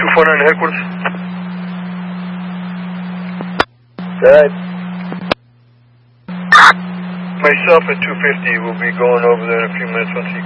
249 headquarters. Good. Myself at 250 will be going over there in a few minutes once